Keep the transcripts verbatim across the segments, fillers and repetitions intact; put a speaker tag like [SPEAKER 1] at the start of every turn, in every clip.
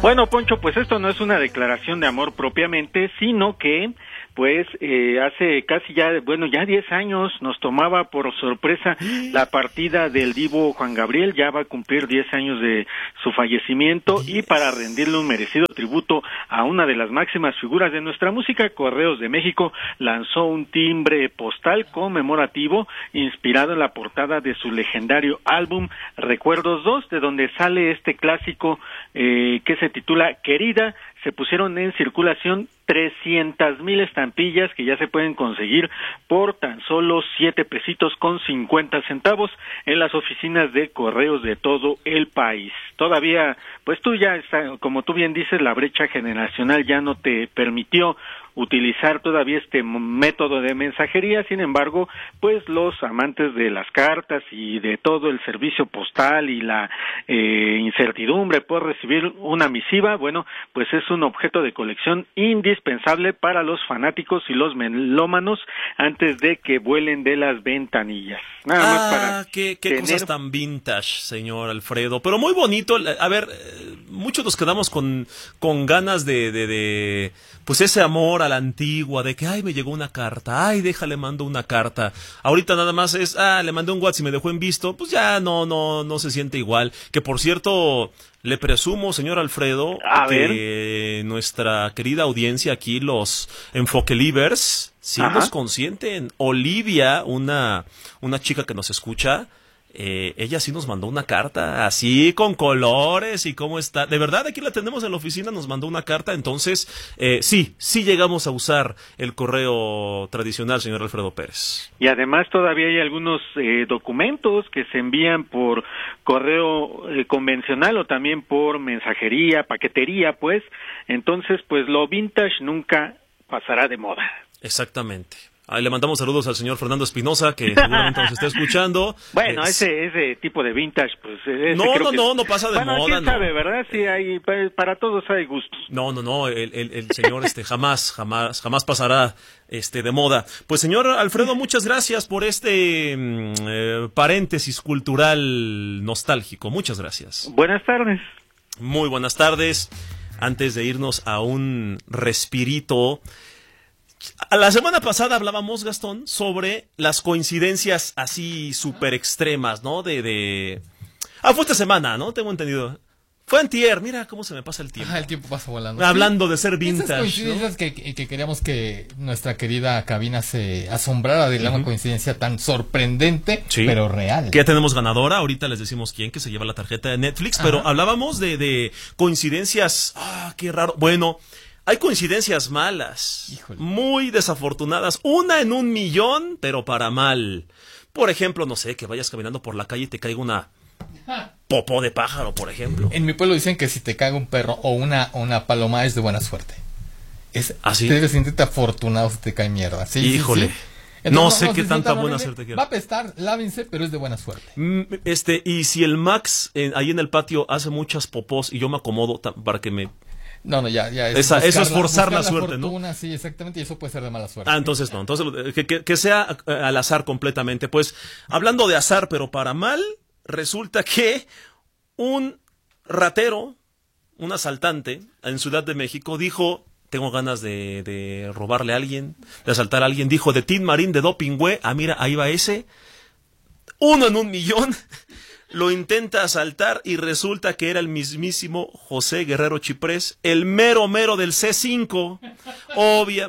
[SPEAKER 1] Bueno, Poncho, pues esto no es una declaración de amor propiamente, sino que pues eh, hace casi ya, bueno, ya diez años nos tomaba por sorpresa la partida del divo Juan Gabriel. Ya va a cumplir diez años de su fallecimiento, y para rendirle un merecido tributo a una de las máximas figuras de nuestra música, Correos de México lanzó un timbre postal conmemorativo inspirado en la portada de su legendario álbum Recuerdos dos, de donde sale este clásico eh, que se titula Querida. Se pusieron en circulación trescientas mil estampillas que ya se pueden conseguir por tan solo siete pesitos con cincuenta centavos en las oficinas de correos de todo el país. Todavía, pues tú ya, está, como tú bien dices, la brecha generacional ya no te permitió utilizar todavía este método de mensajería. Sin embargo, pues los amantes de las cartas y de todo el servicio postal y la eh, incertidumbre por recibir una misiva, bueno, pues es un objeto de colección indispensable para los fanáticos y los melómanos antes de que vuelen de las ventanillas. Nada
[SPEAKER 2] ah,
[SPEAKER 1] más para
[SPEAKER 2] qué, qué
[SPEAKER 1] tener...
[SPEAKER 2] cosas tan vintage, señor Alfredo, pero muy bonito. A ver, muchos nos quedamos con, con ganas de, de, de, pues ese amor a la antigua, de que, ay, me llegó una carta, ay, déjale, mando una carta. Ahorita nada más es, ah, le mandé un WhatsApp y me dejó en visto, pues ya no, no, no se siente igual. Que por cierto, le presumo, señor Alfredo,
[SPEAKER 1] a
[SPEAKER 2] que ver. Nuestra querida audiencia aquí, los Enfoquelivers, sí nos consienten. Olivia, una, una chica que nos escucha, Eh, ella sí nos mandó una carta, así con colores y cómo está. De verdad, aquí la tenemos en la oficina, nos mandó una carta. Entonces, eh, sí, sí llegamos a usar el correo tradicional, señor Alfredo Pérez.
[SPEAKER 1] Y además todavía hay algunos eh, documentos que se envían por correo eh, convencional o también por mensajería, paquetería, pues. Entonces, pues lo vintage nunca pasará de moda.
[SPEAKER 2] Exactamente. Ahí le mandamos saludos al señor Fernando Espinosa, que seguramente nos está escuchando.
[SPEAKER 1] Bueno,
[SPEAKER 2] eh,
[SPEAKER 1] ese ese tipo de vintage, pues... Ese
[SPEAKER 2] no,
[SPEAKER 1] creo
[SPEAKER 2] no,
[SPEAKER 1] que...
[SPEAKER 2] no, no pasa de
[SPEAKER 1] bueno,
[SPEAKER 2] moda,
[SPEAKER 1] quién
[SPEAKER 2] no.
[SPEAKER 1] sabe, ¿verdad? Sí, hay, para todos hay gustos.
[SPEAKER 2] No, no, no, el, el, el señor este jamás, jamás, jamás pasará este de moda. Pues señor Alfredo, muchas gracias por este eh, paréntesis cultural nostálgico. Muchas gracias.
[SPEAKER 1] Buenas tardes.
[SPEAKER 2] Muy buenas tardes. Antes de irnos a un respirito... La semana pasada hablábamos, Gastón, sobre las coincidencias así súper extremas, ¿no? De, de... Ah, fue esta semana, ¿no? Tengo entendido. Fue antier, mira cómo se me pasa el tiempo.
[SPEAKER 3] Ah, el tiempo pasa volando.
[SPEAKER 2] Hablando
[SPEAKER 3] sí.
[SPEAKER 2] de ser vintage,
[SPEAKER 3] esas coincidencias, ¿no? que, que queríamos que nuestra querida cabina se asombrara de uh-huh. una coincidencia tan sorprendente, sí. pero real.
[SPEAKER 2] Que ya tenemos ganadora, ahorita les decimos quién, que se lleva la tarjeta de Netflix, Ajá. pero hablábamos de, de coincidencias, ah, qué raro, bueno... Hay coincidencias malas, Híjole. muy desafortunadas, una en un millón, pero para mal. Por ejemplo, no sé, que vayas caminando por la calle y te caiga una popó de pájaro, por ejemplo.
[SPEAKER 3] En mi pueblo dicen que si te cae un perro o una, una paloma es de buena suerte. Es,
[SPEAKER 2] ¿Ah, sí?
[SPEAKER 3] Debes sentirte afortunado si te cae mierda. ¿Sí?
[SPEAKER 2] Híjole.
[SPEAKER 3] Sí, sí. Entonces, no,
[SPEAKER 2] no sé
[SPEAKER 3] no,
[SPEAKER 2] qué
[SPEAKER 3] si
[SPEAKER 2] tanta buena
[SPEAKER 3] horrible,
[SPEAKER 2] suerte quiero.
[SPEAKER 3] Va a apestar, lávense, pero es de buena suerte.
[SPEAKER 2] Este, y si el Max eh, ahí en el patio hace muchas popós y yo me acomodo para que me...
[SPEAKER 3] No, no, ya, ya. Es
[SPEAKER 2] Esa, eso es forzar la,
[SPEAKER 3] la
[SPEAKER 2] suerte,
[SPEAKER 3] fortuna,
[SPEAKER 2] ¿no?
[SPEAKER 3] Sí, exactamente, y eso puede ser de mala suerte.
[SPEAKER 2] Ah, entonces no, entonces que, que, que sea al azar completamente. Pues, hablando de azar, pero para mal, resulta que un ratero, un asaltante en Ciudad de México dijo, tengo ganas de, de robarle a alguien, de asaltar a alguien, dijo de Tin Marín de Dopingüe, ah, mira, ahí va ese, uno en un millón. Lo intenta asaltar y resulta que era el mismísimo José Guerrero Chiprés, el mero mero del C cinco. Obvia.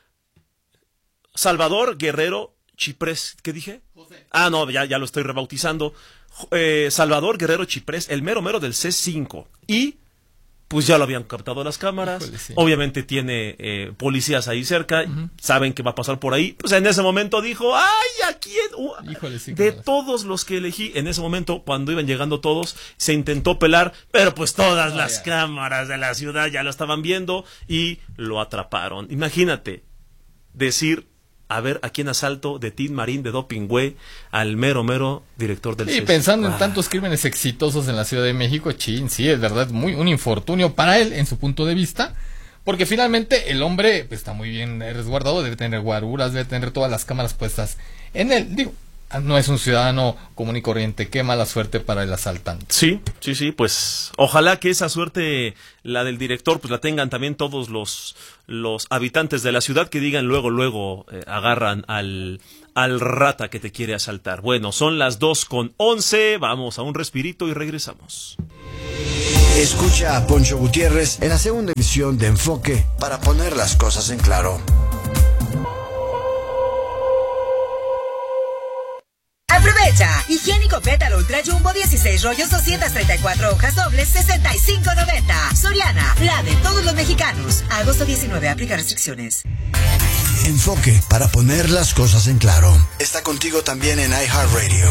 [SPEAKER 2] Salvador Guerrero Chiprés. ¿Qué dije? José. Ah, no, ya, ya lo estoy rebautizando. Eh, Salvador Guerrero Chiprés, el mero mero del C cinco. Y pues ya lo habían captado las cámaras. Híjole, sí. Obviamente tiene eh, policías ahí cerca, uh-huh. saben que va a pasar por ahí. Pues en ese momento dijo, ¡ay, a quién! Uh, Híjole, sí, de claro. todos los que elegí, en ese momento, cuando iban llegando todos, se intentó pelar, pero pues todas oh, las yeah. cámaras de la ciudad ya lo estaban viendo y lo atraparon. Imagínate, decir, a ver, ¿a quién asalto? De Tin Marín de Dopingüe al mero mero director del
[SPEAKER 3] Y
[SPEAKER 2] C S.
[SPEAKER 3] pensando ah.
[SPEAKER 2] en
[SPEAKER 3] tantos crímenes exitosos en la Ciudad de México, chin, sí, es verdad, muy un infortunio para él en su punto de vista, porque finalmente el hombre pues, está muy bien resguardado, debe tener guaruras, debe tener todas las cámaras puestas en él. Digo, no es un ciudadano común y corriente. Qué mala suerte para el asaltante.
[SPEAKER 2] Sí, sí, sí, pues ojalá que esa suerte, la del director, pues la tengan también todos los, los habitantes de la ciudad, que digan luego, luego eh, agarran al, al rata que te quiere asaltar. Bueno, son las dos con once, vamos a un respirito y regresamos.
[SPEAKER 4] Escucha a Poncho Gutiérrez en la segunda edición de Enfoque para poner las cosas en claro.
[SPEAKER 5] Aprovecha. Higiénico Pétalo Ultra Jumbo dieciséis rollos, doscientas treinta y cuatro hojas dobles, sesenta y cinco noventa. Soriana, la de todos los mexicanos. Agosto diecinueve, aplica restricciones.
[SPEAKER 4] Enfoque para poner las cosas en claro. Está contigo también en iHeartRadio.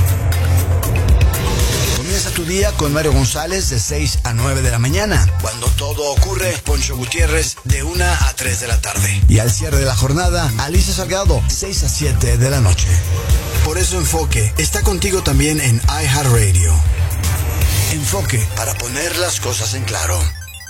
[SPEAKER 4] Comienza tu día con Mario González de seis a nueve de la mañana. Cuando todo ocurre, Poncho Gutiérrez de una a tres de la tarde. Y al cierre de la jornada, Alicia Salgado, seis a siete de la noche. Por eso Enfoque está contigo también en iHeartRadio. Enfoque para poner las cosas en claro.